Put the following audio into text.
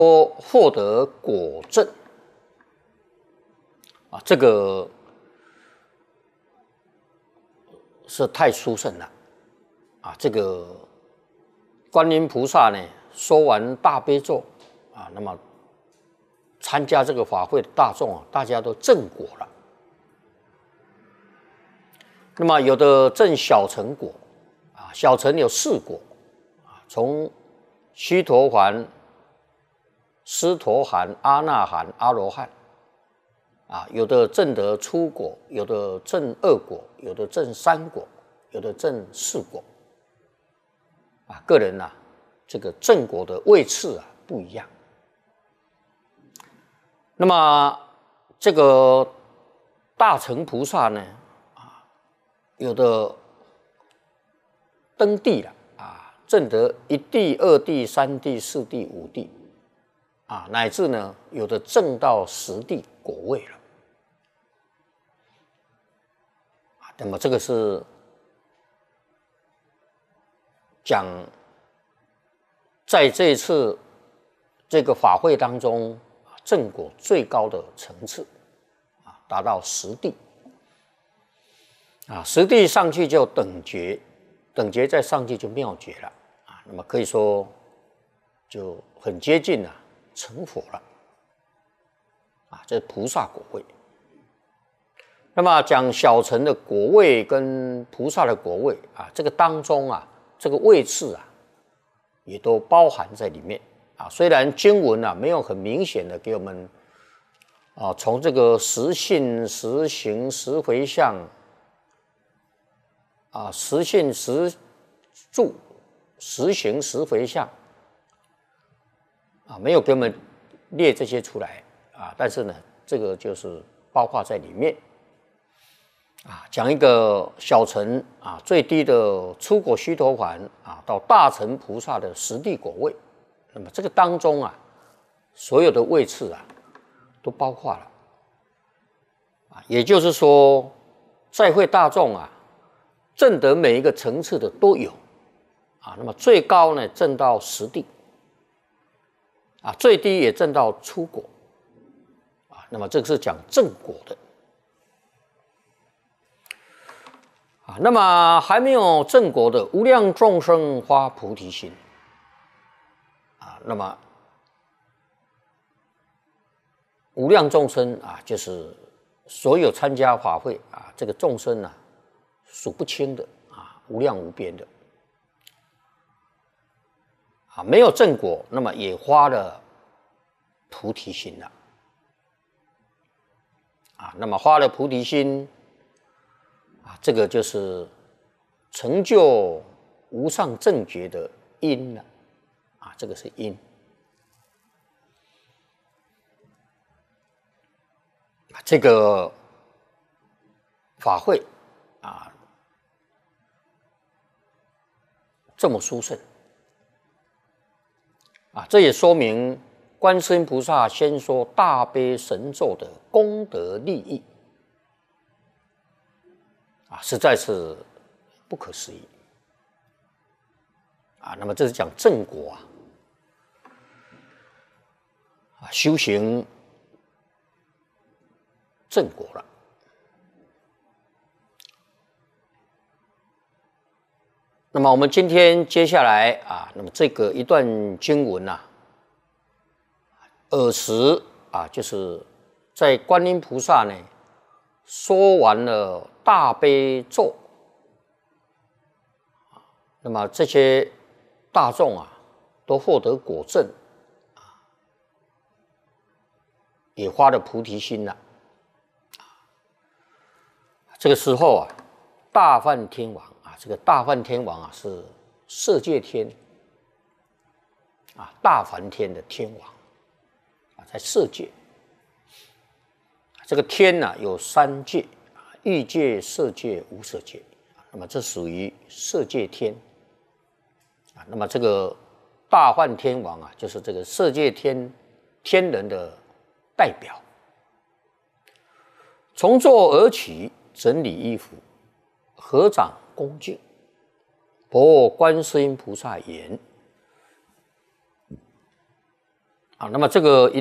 都获得果证啊，这个是太殊胜了啊！这个观音菩萨呢，说完大悲咒啊，那么参加这个法会的大众啊，大家都证果了。那么有的证小乘果啊，小乘有4果啊，从须陀洹、斯陀含、阿那含、阿罗汉啊，有的证得初果，有的证2果，有的证3果，有的证4果啊，个人啊，这个证果的位次啊不一样。那么这个大乘菩萨呢，啊，有的登地了啊，证得1地、2地、3地、4地、5地啊，乃至呢，有的证到10地果位了。那么这个是讲在这一次这个法会当中，证果最高的层次啊，达到10地啊，10地上去就等觉，等觉再上去就妙觉了啊。那么可以说就很接近啊成佛了啊，这是菩萨果位。那么讲小乘的果位跟菩萨的果位啊，这个当中啊，这个位次啊，也都包含在里面啊。虽然经文啊没有很明显的给我们啊，从这个实信、实行、实回向啊，实信、实住、实行、实回向啊，没有给我们列这些出来啊。但是呢，这个就是包括在里面。啊，讲一个小乘啊，最低的初果须陀洹啊，到大乘菩萨的10地果位，那么这个当中啊，所有的位次啊，都包括了啊，也就是说，在会大众啊，证得每一个层次的都有啊，那么最高呢，证到10地啊，最低也证到初果啊，那么这个是讲正果的。那么还没有正果的无量众生发菩提心啊，那么无量众生啊，就是所有参加法会啊，这个众生啊，数不清的啊，无量无边的啊，没有正果，那么也发了菩提心了啊，那么发了菩提心。啊，这个就是成就无上正觉的因了啊，这个是因。这个法会啊，这么殊胜啊，这也说明观世音菩萨先说大悲神咒的功德利益。啊，实在是不可思议啊！那么这是讲正果啊，修行正果了。那么我们今天接下来啊，那么这个一段经文啊，尔时啊，就是在观音菩萨呢说完了大悲咒，那么这些大众啊，都获得果证，也发了菩提心了。这个时候啊，大梵天王啊，这个大梵天王啊是色界天啊，大梵天的天王啊，在色界。这个天呢有3界啊，欲界、色界、无色界。那么这属于色界天啊。那么这个大梵天王啊，就是这个色界天人的代表。从座而起，整理衣服，合掌恭敬，博观世音菩萨言： 啊，那么这个